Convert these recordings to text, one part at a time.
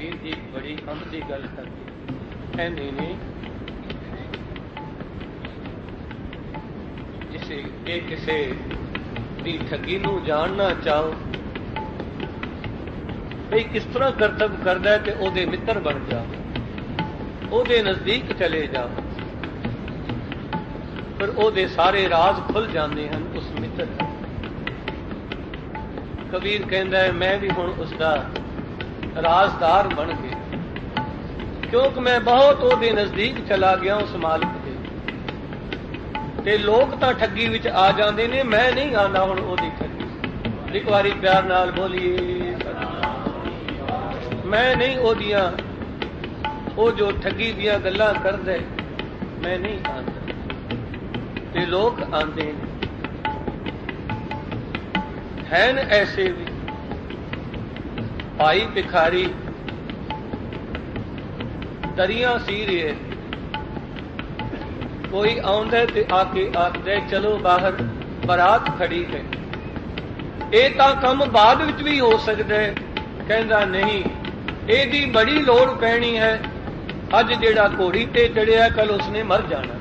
कबीर जी बड़ी अंब की गल करते कहते ने जिसे ये किसी की ठगी नूं जानना चाहो भई किस तरह करतब करदा है ते ओदे मित्र बन जाओ, ओदे नजदीक चले जाओ, पर ओदे सारे राज खुल जाते हैं उस मित्र का। कबीर कहता है मैं भी हुण उसका राजदार बन गया, क्योंकि मैं बहुत ओदे नजदीक चला गया उस मालिक दे। ते लोग तां ठगी विच आ जाते ने, मैं नहीं आना हुण ओदी ठगी। एक बारी प्यार नाल बोलिए मैं नहीं ओदियां ओ जो ठगी दियां गल्लां करदे, मैं नहीं आंदा ते लोग आंदे हैं ऐसे भी। भाई भिखारी दरिया सी रहे, कोई आउंदा ते आके आखदा चलो बाहर बारात खड़ी है, ये तां कम बाद विच भी हो सकदा है। कहंदा नहीं, एदी बड़ी लोड़ पैनी है, अज जेड़ा घोड़ी ते चढ़िया कल उसने मर जाना।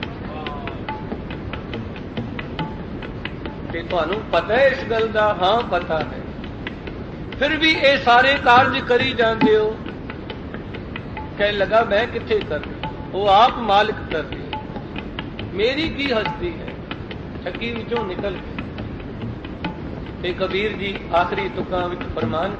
ते तुहानू पता है इस गल दा? हां पता है, फिर भी ये सारे कार्य करी जाते हो। कह लगा मैं किथे कर रही, वो आप मालिक कर रही, मेरी की हस्ती है। ठगी विचों निकल गए ते कबीर जी आखिरी तुकां विच फरमान